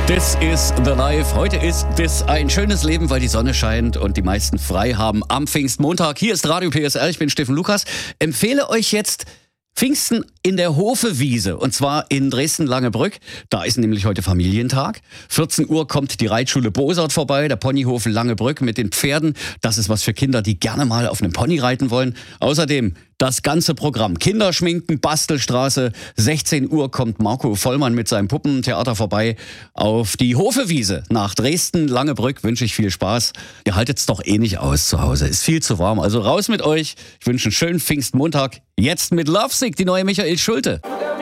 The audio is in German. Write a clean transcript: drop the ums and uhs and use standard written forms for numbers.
This is the life. Heute ist das ein schönes Leben, weil die Sonne scheint und die meisten frei haben am Pfingstmontag. Hier ist Radio PSR, ich bin Steffen Lukas. Empfehle euch jetzt Pfingsten in der Hofewiese und zwar in Dresden-Langebrück. Da ist nämlich heute Familientag. 14 Uhr kommt die Reitschule Bosart vorbei, der Ponyhof Langebrück mit den Pferden. Das ist was für Kinder, die gerne mal auf einem Pony reiten wollen. Außerdem das ganze Programm. Kinderschminken, Bastelstraße. 16 Uhr kommt Marco Vollmann mit seinem Puppentheater vorbei auf die Hofewiese. Nach Dresden-Langebrück wünsche ich viel Spaß. Ihr haltet's doch eh nicht aus zu Hause. Ist viel zu warm. Also raus mit euch. Ich wünsche einen schönen Pfingstmontag. Jetzt mit Lovesick, die neue Michael Schulte.